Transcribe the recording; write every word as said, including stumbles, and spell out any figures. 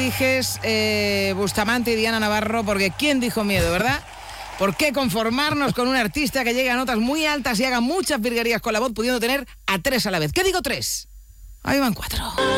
Eliges eh, Bustamante y Diana Navarro, porque ¿quién dijo miedo, verdad? ¿Por qué conformarnos con un artista que llegue a notas muy altas y haga muchas virguerías con la voz, pudiendo tener a tres a la vez? ¿Qué digo tres? Ahí van cuatro.